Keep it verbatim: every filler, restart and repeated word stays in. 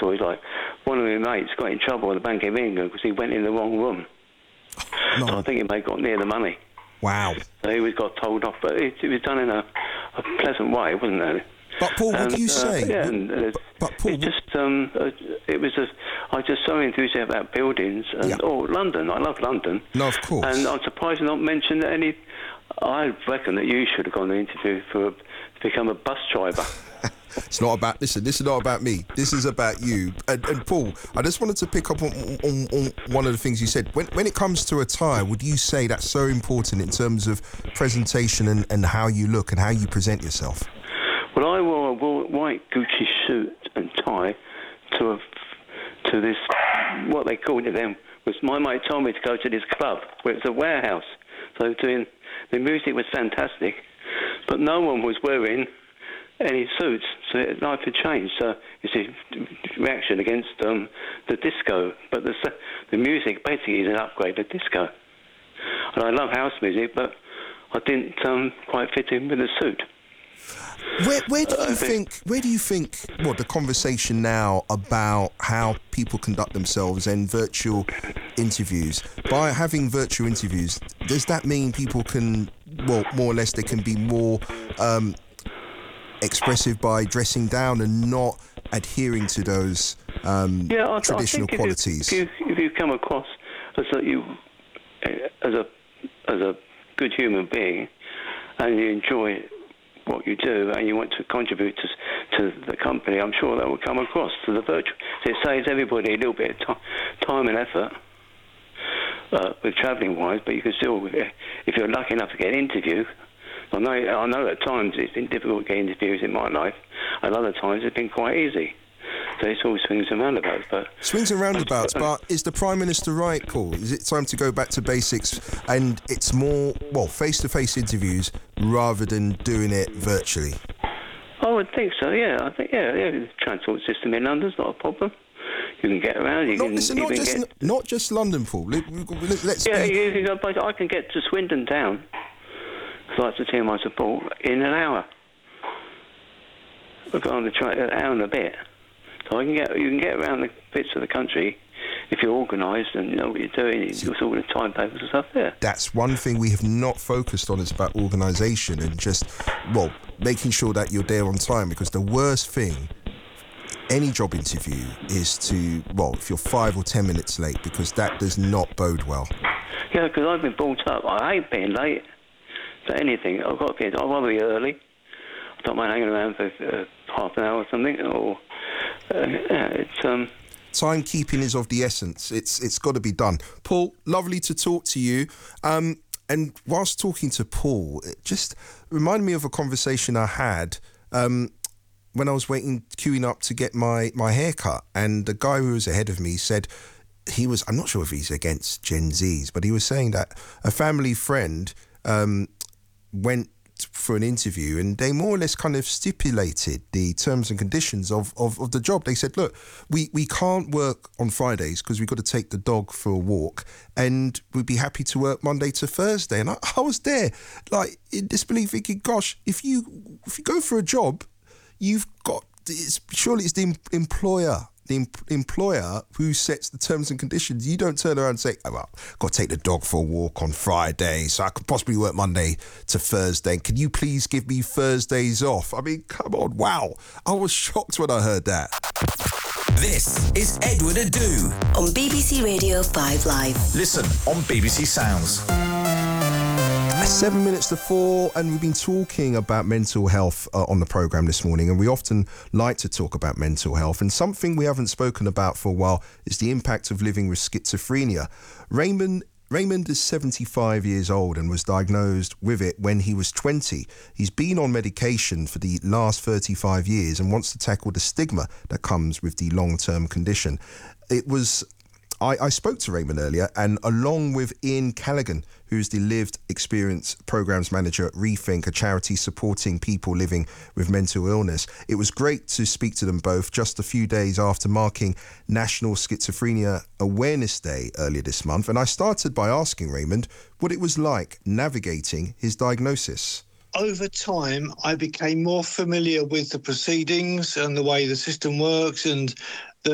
stories. Like one of my mates got in trouble at the Bank of England because he went in the wrong room. No. So I think he may have got near the money. Wow. So he was got told off, but it, it was done in a, a pleasant way, wasn't it? But Paul, what and, do you uh, say? Yeah, What- and, uh, but, but Paul, it's just um, uh, it was a. I was just so enthusiastic about buildings and Yeah. oh, London. I love London. No, of course. And I'm surprised you not mentioned any. I reckon that you should have gone to the interview for a, to become a bus driver. It's not about, listen, this is not about me. This is about you. And, and Paul, I just wanted to pick up on, on, on one of the things you said. When, when it comes to attire, would you say that's so important in terms of presentation and, and how you look and how you present yourself? Well, I wore a wa- white Gucci suit and tie to a, to this, what they called it then, was my mate told me to go to this club where it's a warehouse. So doing, the music was fantastic, but no one was wearing any suits, so life had changed. So it's a reaction against um, the disco, but the the music basically is an upgrade of disco. And I love house music, but I didn't um, quite fit in with the suit. Where, where do you Uh, think? Where do you think? What the conversation now about how people conduct themselves and virtual interviews? By having virtual interviews, does that mean people can, well, more or less, they can be more um, expressive by dressing down and not adhering to those um, yeah, I, traditional I think qualities? If you, if, you, if you come across as a, you as a as a good human being and you enjoy what you do and you want to contribute to, to the company, I'm sure that will come across to the virtual. So it saves everybody a little bit of time, time and effort uh, with travelling wise, but you can still, if you're lucky enough to get an interview. I know, I know at times it's been difficult getting interviews in my life, and other times it's been quite easy. So it's all swings and roundabouts. But Swings and roundabouts, but is the Prime Minister right, Paul? Is it time to go back to basics and it's more, well, face-to-face interviews rather than doing it virtually? I would think so, yeah. I think, yeah, yeah. The transport system in London's not a problem. You can get around. You Not, can listen, not even just get... not just London, Paul. Let, let's Yeah, be... you, you know, but I can get to Swindon Town, because I like to tear my support, in an hour. We've got on the train an hour and a bit. So I can get, you can get around the bits of the country if you're organised and you know what you're doing. You're all the timetables and stuff there. That's one thing we have not focused on. It's about organisation and just, well, making sure that you're there on time, because the worst thing any job interview is to, well, if you're five or ten minutes late, because that does not bode well. Yeah, because I've been brought up. I hate being late for anything. I've got kids. I'd rather be early. I don't mind hanging around for uh, half an hour or something. Or uh, yeah, it's um. Timekeeping is of the essence. It's it's got to be done. Paul, lovely to talk to you. Um, and whilst talking to Paul, it just reminded me of a conversation I had um, when I was waiting, queuing up to get my, my haircut. And the guy who was ahead of me said he was, I'm not sure if he's against Gen Zs, but he was saying that a family friend um, went for an interview and they more or less kind of stipulated the terms and conditions of, of, of the job. They said, look, we, we can't work on Fridays because we've got to take the dog for a walk, and we'd be happy to work Monday to Thursday. And I, I was there, like, in disbelief, thinking, gosh, if you if you go for a job, you've got, it's, surely it's the em- employer the em- employer who sets the terms and conditions. You don't turn around and say, oh, well, got to take the dog for a walk on Friday, so I could possibly work Monday to Thursday. Can you please give me Thursdays off? I mean, come on, wow. I was shocked when I heard that. This is Edward Adu on B B C Radio five Live. Listen on B B C Sounds. Seven minutes to four, and we've been talking about mental health uh, on the programme this morning, and we often like to talk about mental health, and something we haven't spoken about for a while is the impact of living with schizophrenia. Raymond Raymond is seventy-five years old and was diagnosed with it when he was twenty. He's been on medication for the last thirty-five years and wants to tackle the stigma that comes with the long-term condition. It was... I, I spoke to Raymond earlier, and along with Ian Callaghan, who's the Lived Experience Programmes Manager at Rethink, a charity supporting people living with mental illness, it was great to speak to them both just a few days after marking National Schizophrenia Awareness Day earlier this month. And I started by asking Raymond what it was like navigating his diagnosis. Over time, I became more familiar with the proceedings and the way the system works and